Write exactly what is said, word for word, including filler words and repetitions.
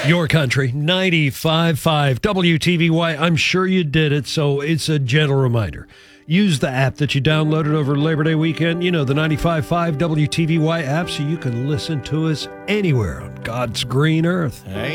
Your country, ninety-five point five W T V Y. I'm sure you did it, so it's a gentle reminder. Use the app that you downloaded over Labor Day weekend. You know, the ninety-five point five W T V Y app, so you can listen to us anywhere on God's green earth. Hey.